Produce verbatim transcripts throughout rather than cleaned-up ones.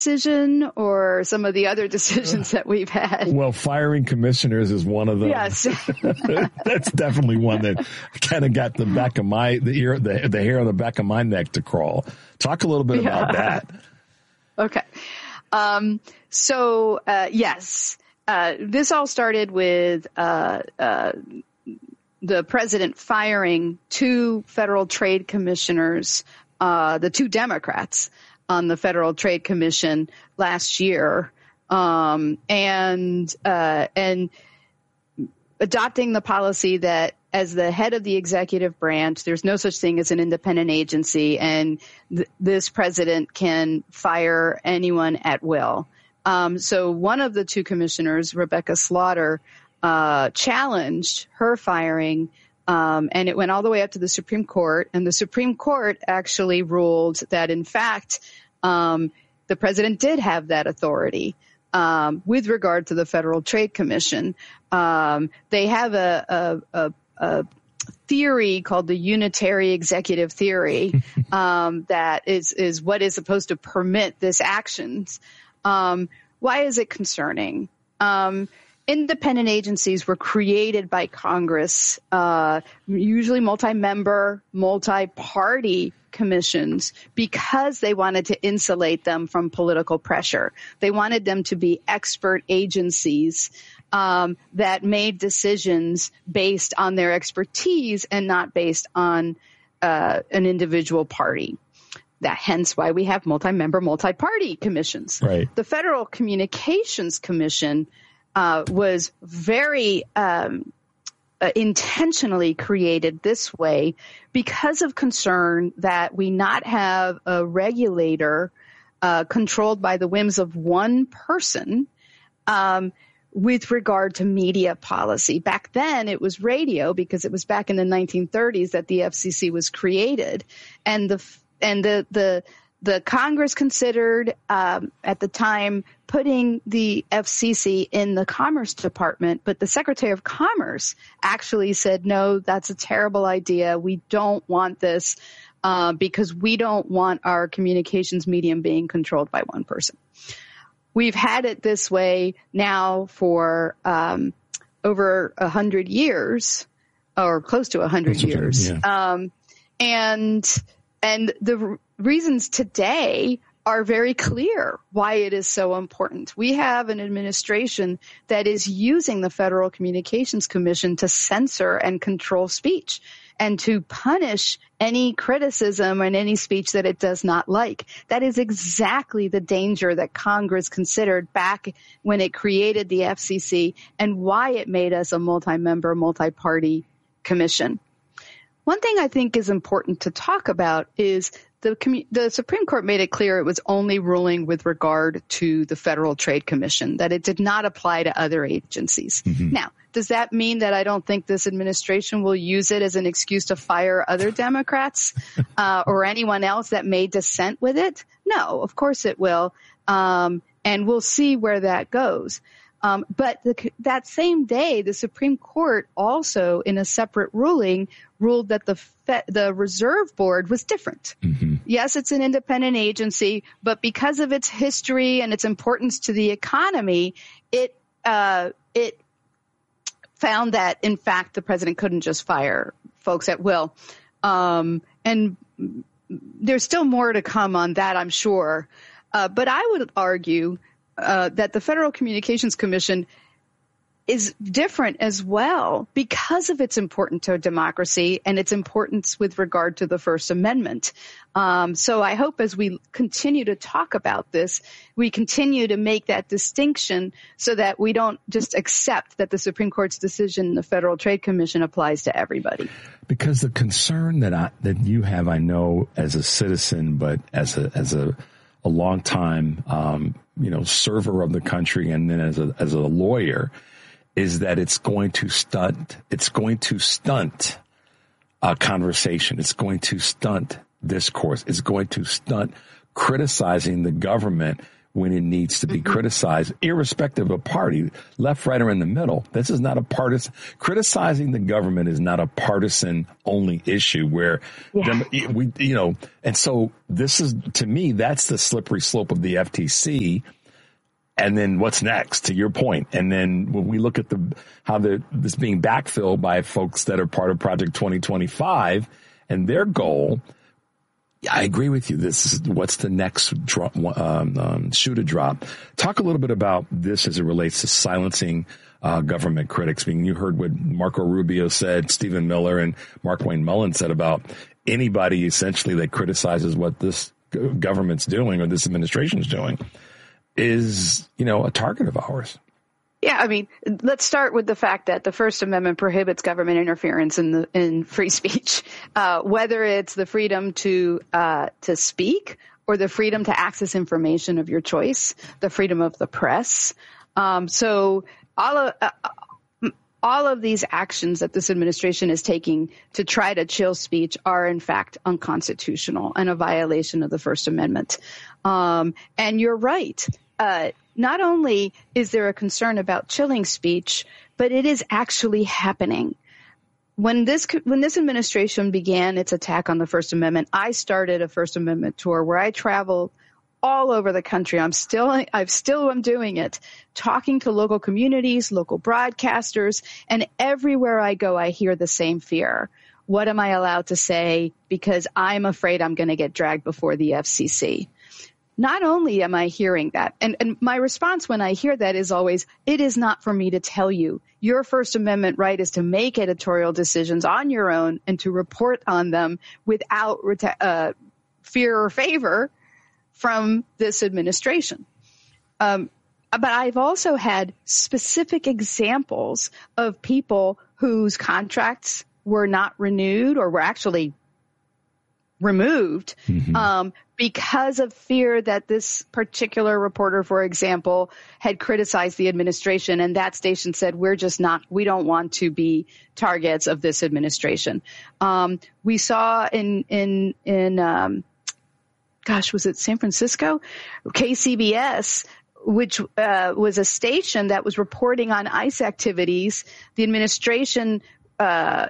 decision or some of the other decisions that we've had? Well, firing commissioners is one of them. Yes. That's definitely one that kind of got the back of my, the ear, the, the hair on the back of my neck to crawl. Talk a little bit yeah. about that. Okay. Um, so, uh, yes, uh, this all started with, uh, uh, the president firing two federal trade commissioners, uh, the two Democrats on the Federal Trade Commission last year, um, and uh, and adopting the policy that as the head of the executive branch, there's no such thing as an independent agency, and th- this president can fire anyone at will. Um, so one of the two commissioners, Rebecca Slaughter, uh, challenged her firing. Um, and it went all the way up to the Supreme Court, and the Supreme Court actually ruled that, in fact, um, the president did have that authority um, with regard to the Federal Trade Commission. Um, they have a, a, a, a theory called the unitary executive theory um, that is, is what is supposed to permit this actions. Um, why is it concerning? Um, Independent agencies were created by Congress, uh, usually multi-member, multi-party commissions, because they wanted to insulate them from political pressure. They wanted them to be expert agencies um, that made decisions based on their expertise and not based on uh, an individual party. That hence why we have multi-member, multi-party commissions. Right. The Federal Communications Commission Uh, was very um, uh, intentionally created this way because of concern that we not have a regulator uh, controlled by the whims of one person um, with regard to media policy. Back then, it was radio, because it was back in the nineteen thirties that the F C C was created, and the and the the The Congress considered um, at the time putting the F C C in the Commerce Department, but the Secretary of Commerce actually said, no, that's a terrible idea. We don't want this uh, because we don't want our communications medium being controlled by one person. We've had it this way now for um, over a hundred years, or close to a hundred years, yeah. um, and and the reasons today are very clear why it is so important. We have an administration that is using the Federal Communications Commission to censor and control speech and to punish any criticism and any speech that it does not like. That is exactly the danger that Congress considered back when it created the F C C and why it made us a multi-member, multi-party commission. One thing I think is important to talk about is the, commu- the Supreme Court made it clear it was only ruling with regard to the Federal Trade Commission, that it did not apply to other agencies. Mm-hmm. Now, does that mean that I don't think this administration will use it as an excuse to fire other Democrats uh, or anyone else that may dissent with it? No, of course it will. Um, and we'll see where that goes. Um, but the, that same day, the Supreme Court also, in a separate ruling, ruled that the Fe- the Reserve Board was different. Mm-hmm. Yes, it's an independent agency, but because of its history and its importance to the economy, it uh, it found that, in fact, the president couldn't just fire folks at will. Um, and there's still more to come on that, I'm sure. Uh, but I would argue Uh, that the Federal Communications Commission is different as well because of its importance to democracy and its importance with regard to the First Amendment. Um, so I hope as we continue to talk about this, we continue to make that distinction so that we don't just accept that the Supreme Court's decision in the Federal Trade Commission applies to everybody. Because the concern that I, that you have, I know, as a citizen, but as a as a a long time, um, you know, server of the country, and then as a as a lawyer, is that it's going to stunt. It's going to stunt a conversation. It's going to stunt discourse. It's going to stunt criticizing the government when it needs to be mm-hmm. criticized, irrespective of party, left, right, or in the middle. This is not a partisan. Criticizing the government is not a partisan only issue where yeah. them, we, you know, and so this is, to me, that's the slippery slope of the F T C. And then what's next, to your point? And then when we look at the how the this being backfilled by folks that are part of Project twenty twenty-five and their goal, I agree with you. This is what's the next drop, um, um, shoe to drop. Talk a little bit about this as it relates to silencing uh, government critics. I mean, you heard what Marco Rubio said, Stephen Miller, and Markwayne Mullin said about anybody essentially that criticizes what this government's doing or this administration's doing is, you know, a target of ours. Yeah, I mean, let's start with the fact that the First Amendment prohibits government interference in the in free speech, uh, whether it's the freedom to uh, to speak or the freedom to access information of your choice, the freedom of the press. Um, so all of uh, all of these actions that this administration is taking to try to chill speech are, in fact, unconstitutional and a violation of the First Amendment. Um, and you're right. Uh, not only is there a concern about chilling speech, but it is actually happening. When this when this administration began its attack on the First Amendment, I started a First Amendment tour where I traveled all over the country. I'm still I still am doing it, talking to local communities, local broadcasters, and everywhere I go, I hear the same fear. What am I allowed to say? Because I'm afraid I'm going to get dragged before the F C C. Not only am I hearing that, and, and my response when I hear that is always, it is not for me to tell you. Your First Amendment right is to make editorial decisions on your own and to report on them without uh, fear or favor from this administration. Um, but I've also had specific examples of people whose contracts were not renewed or were actually removed mm-hmm. um, because of fear that this particular reporter, for example, had criticized the administration, and that station said, we're just not, we don't want to be targets of this administration. Um, we saw in, in, in, um, gosh, was it San Francisco? K C B S, which uh, was a station that was reporting on ICE activities. The administration Uh,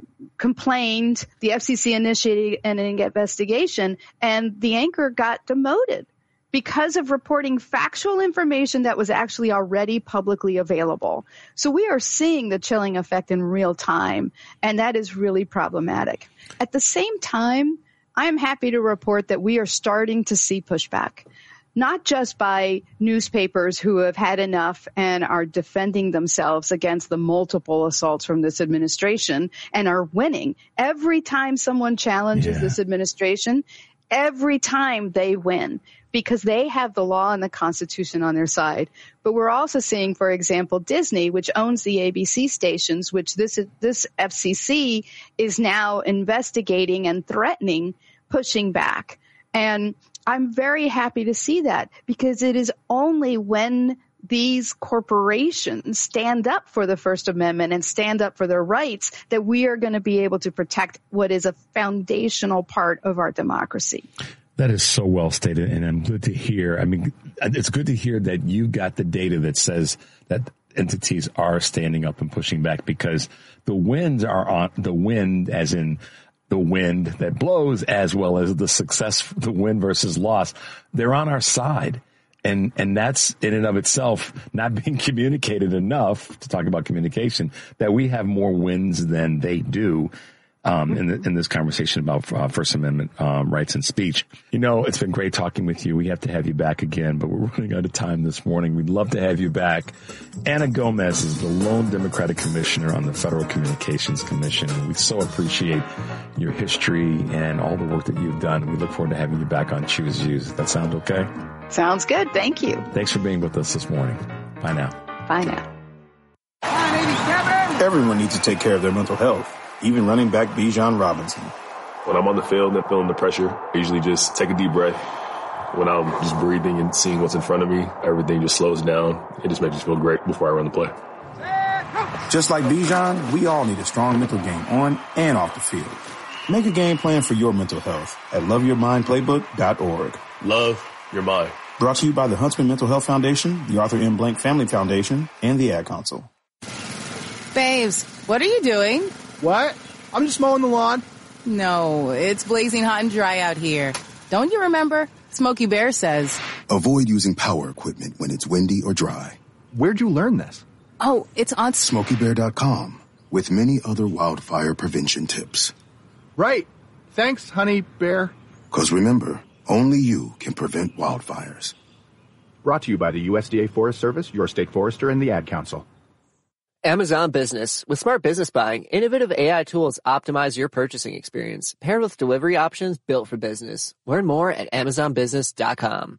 complained, the F C C initiated an investigation, and the anchor got demoted because of reporting factual information that was actually already publicly available. So we are seeing the chilling effect in real time, and that is really problematic. At the same time, I am happy to report that we are starting to see pushback. Not just by newspapers who have had enough and are defending themselves against the multiple assaults from this administration and are winning. Every time someone challenges yeah. this administration, every time they win because they have the law and the Constitution on their side. But we're also seeing, for example, Disney, which owns the A B C stations, which this this F C C is now investigating and threatening, pushing back. And I'm very happy to see that because it is only when these corporations stand up for the First Amendment and stand up for their rights that we are going to be able to protect what is a foundational part of our democracy. That is so well stated, and I'm good to hear. I mean, it's good to hear that you got the data that says that entities are standing up and pushing back because the winds are on the wind, as in the wind that blows, as well as the success, the win versus loss. They're on our side. And, and that's in and of itself not being communicated enough to talk about communication, that we have more wins than they do. Um, in, the, in this conversation about uh, First Amendment um, rights and speech. You know, it's been great talking with you. We have to have you back again, but we're running out of time this morning. We'd love to have you back. Ana Gomez is the lone Democratic commissioner on the Federal Communications Commission, and we so appreciate your history and all the work that you've done. We look forward to having you back on Choose Views. Does that sound okay? Sounds good. Thank you. Thanks for being with us this morning. Bye now. Bye now. Everyone needs to take care of their mental health. Even running back Bijan Robinson. When I'm on the field and feeling the pressure, I usually just take a deep breath. When I'm just breathing and seeing what's in front of me, everything just slows down. It just makes me feel great before I run the play. Just like Bijan, we all need a strong mental game on and off the field. Make a game plan for your mental health at love your mind playbook dot org. Love your mind. Brought to you by the Huntsman Mental Health Foundation, the Arthur M. Blank Family Foundation, and the Ad Council. Babes, what are you doing? What? I'm just mowing the lawn. No, it's blazing hot and dry out here. Don't you remember? Smokey Bear says, avoid using power equipment when it's windy or dry. Where'd you learn this? Oh, it's on Smokey Bear dot com, with many other wildfire prevention tips. Right. Thanks, honey bear. Because remember, only you can prevent wildfires. Brought to you by the U S D A Forest Service, your state forester, and the Ad Council. Amazon Business. With smart business buying, innovative A I tools optimize your purchasing experience, paired with delivery options built for business. Learn more at amazon business dot com.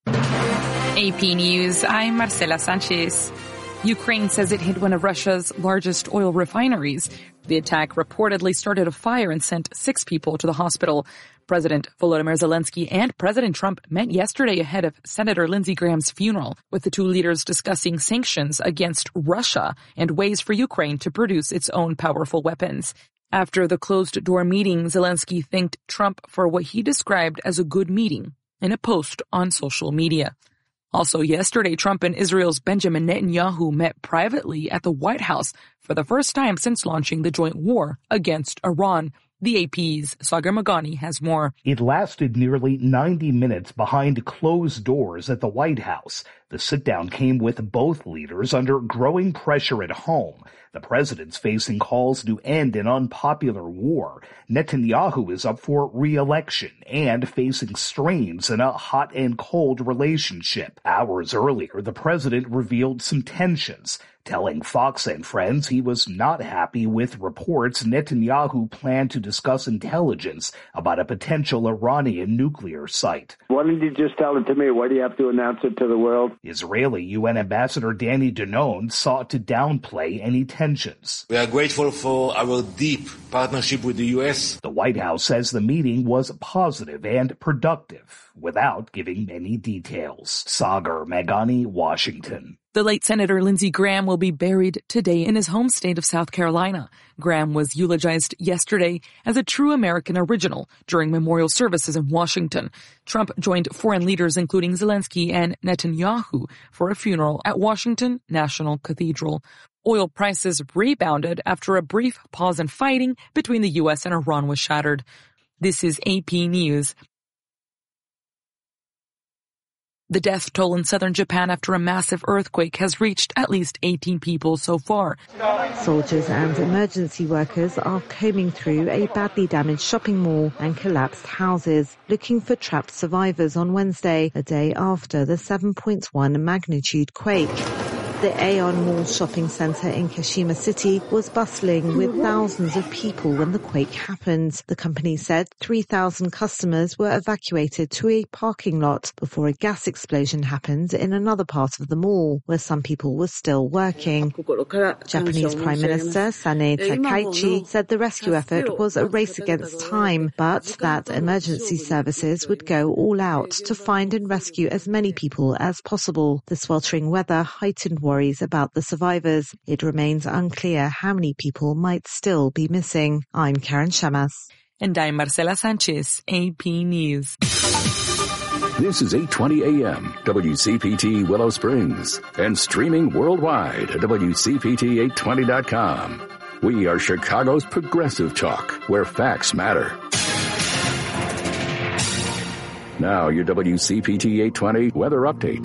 A P News, I'm Marcela Sanchez. Ukraine says it hit one of Russia's largest oil refineries. The attack reportedly started a fire and sent six people to the hospital. President Volodymyr Zelensky and President Trump met yesterday ahead of Senator Lindsey Graham's funeral, with the two leaders discussing sanctions against Russia and ways for Ukraine to produce its own powerful weapons. After the closed-door meeting, Zelensky thanked Trump for what he described as a good meeting in a post on social media. Also yesterday, Trump and Israel's Benjamin Netanyahu met privately at the White House for the first time since launching the joint war against Iran. The A P's Sagar Magani has more. It lasted nearly ninety minutes behind closed doors at the White House. The sit-down came with both leaders under growing pressure at home. The president's facing calls to end an unpopular war. Netanyahu is up for re-election and facing strains in a hot and cold relationship. Hours earlier, the president revealed some tensions, telling Fox and Friends he was not happy with reports Netanyahu planned to discuss intelligence about a potential Iranian nuclear site. Why didn't you just tell it to me? Why do you have to announce it to the world? Israeli U N Ambassador Danny Danon sought to downplay any tensions. We are grateful for our deep partnership with the U S. The White House says the meeting was positive and productive, without giving any details. Sagar Magani, Washington. The late Senator Lindsey Graham will be buried today in his home state of South Carolina. Graham was eulogized yesterday as a true American original during memorial services in Washington. Trump joined foreign leaders including Zelensky and Netanyahu for a funeral at Washington National Cathedral. Oil prices rebounded after a brief pause in fighting between the U S and Iran was shattered. This is A P News. The death toll in southern Japan after a massive earthquake has reached at least eighteen people so far. Soldiers and emergency workers are combing through a badly damaged shopping mall and collapsed houses, looking for trapped survivors on Wednesday, a day after the seven point one magnitude quake. The Aeon Mall shopping centre in Kashima City was bustling with thousands of people when the quake happened. The company said three thousand customers were evacuated to a parking lot before a gas explosion happened in another part of the mall, where some people were still working. Japanese Prime Minister Sanae Takaichi said the rescue effort was a race against time, but that emergency services would go all out to find and rescue as many people as possible. The sweltering weather heightened worries about the survivors. It remains unclear how many people might still be missing. I'm Karen Shamas. And I'm Marcela Sanchez, A P News. This is eight twenty A M, W C P T Willow Springs, and streaming worldwide at W C P T eight twenty dot com. We are Chicago's progressive talk, where facts matter. Now your W C P T eight twenty weather update.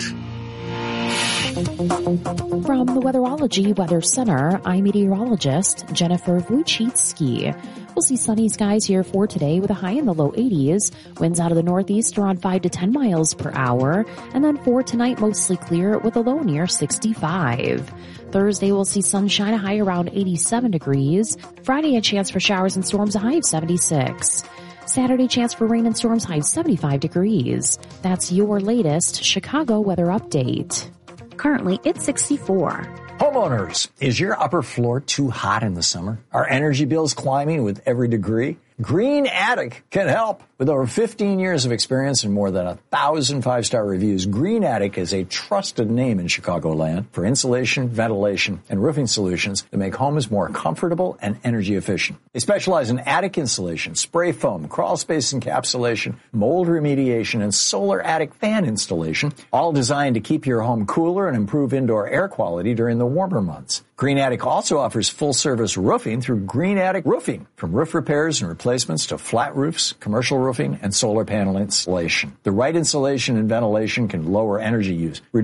From the Weatherology Weather Center, I'm meteorologist Jennifer Wojcicki. We'll see sunny skies here for today with a high in the low eighties. Winds out of the northeast around five to ten miles per hour. And then for tonight, mostly clear with a low near sixty-five. Thursday, we'll see sunshine, a high around eighty-seven degrees. Friday, a chance for showers and storms, a high of seventy-six. Saturday, chance for rain and storms, high of seventy-five degrees. That's your latest Chicago weather update. Currently, it's sixty-four. Homeowners, is your upper floor too hot in the summer? Are energy bills climbing with every degree? Green Attic can help. With over fifteen years of experience and more than a thousand five-star reviews, Green Attic is a trusted name in Chicagoland for insulation, ventilation, and roofing solutions that make homes more comfortable and energy efficient. They specialize in attic insulation, spray foam, crawl space encapsulation, mold remediation, and solar attic fan installation, all designed to keep your home cooler and improve indoor air quality during the warmer months. Green Attic also offers full-service roofing through Green Attic Roofing, from roof repairs and replacements to flat roofs, commercial roofing, and solar panel installation. The right insulation and ventilation can lower energy use,